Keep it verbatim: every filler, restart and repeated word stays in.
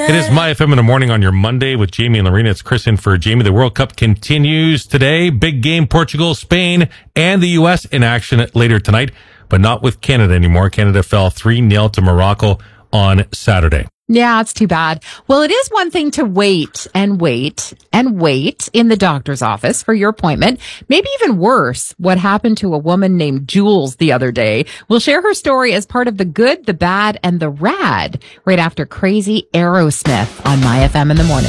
It is My F M in the morning on your Monday with Jamie and Lorena. It's Chris in for Jamie. The World Cup continues today. Big game, Portugal, Spain, and the U S in action later tonight, but not with Canada anymore. Canada fell three nil to Morocco on Saturday. Yeah, it's too bad. Well, it is one thing to wait and wait and wait in the doctor's office for your appointment. Maybe even worse, what happened to a woman named Jules the other day. We'll share her story as part of the good, the bad, and the rad right after Crazy Aerosmith on My F M in the morning.